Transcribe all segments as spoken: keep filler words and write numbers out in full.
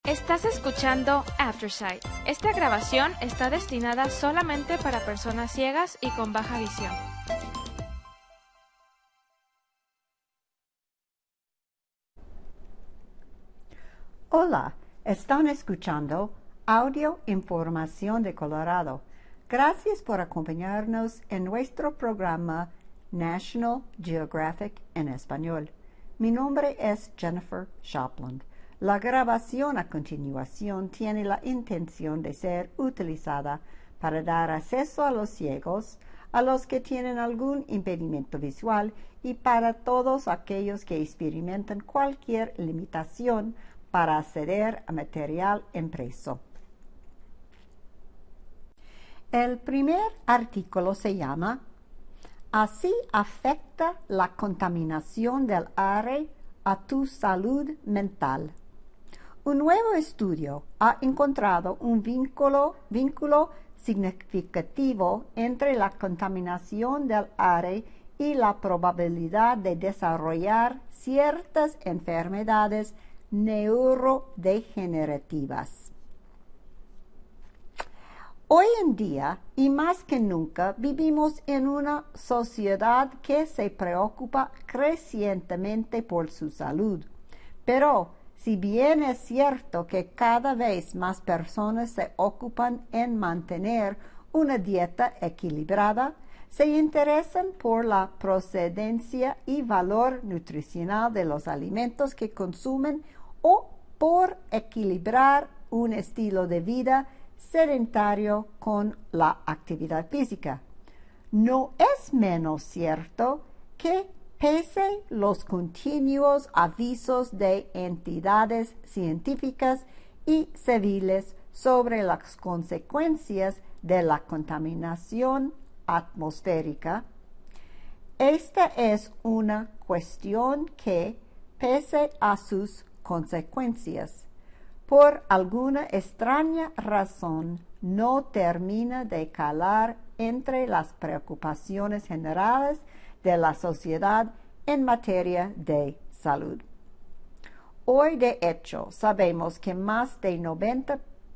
Estás escuchando Aftersight. Esta grabación está destinada solamente para personas ciegas y con baja visión. Hola, están escuchando Audio Información de Colorado. Gracias por acompañarnos en nuestro programa National Geographic en español. Mi nombre es Jennifer Shopland. La grabación a continuación tiene la intención de ser utilizada para dar acceso a los ciegos, a los que tienen algún impedimento visual y para todos aquellos que experimentan cualquier limitación para acceder a material impreso. El primer artículo se llama Así afecta la contaminación del aire a tu salud mental. Un nuevo estudio ha encontrado un vínculo, vínculo significativo entre la contaminación del aire y la probabilidad de desarrollar ciertas enfermedades neurodegenerativas. Hoy en día, y más que nunca, vivimos en una sociedad que se preocupa crecientemente por su salud. Pero, si bien es cierto que cada vez más personas se ocupan en mantener una dieta equilibrada, se interesan por la procedencia y valor nutricional de los alimentos que consumen o por equilibrar un estilo de vida sedentario con la actividad física. No es menos cierto que pese los continuos avisos de entidades científicas y civiles sobre las consecuencias de la contaminación atmosférica, esta es una cuestión que, pese a sus consecuencias, por alguna extraña razón no termina de calar entre las preocupaciones generales de la sociedad en materia de salud. Hoy, de hecho, sabemos que más del noventa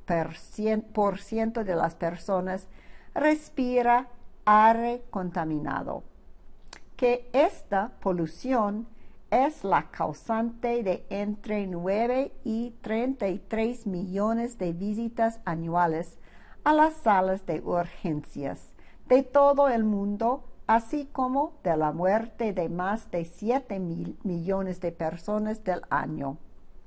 por ciento de las personas respira aire contaminado, que esta polución es la causante de entre nueve y treinta y tres millones de visitas anuales a las salas de urgencias de todo el mundo, así como de la muerte de más de siete mil millones de personas del año.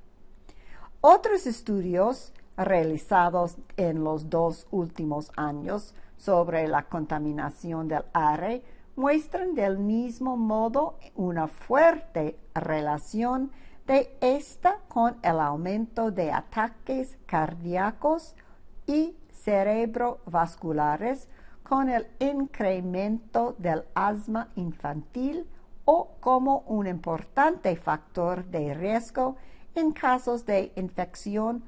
Otros estudios realizados en los dos últimos años sobre la contaminación del aire muestran del mismo modo una fuerte relación de esta con el aumento de ataques cardíacos y cerebrovasculares, con el incremento del asma infantil o como un importante factor de riesgo en casos de infección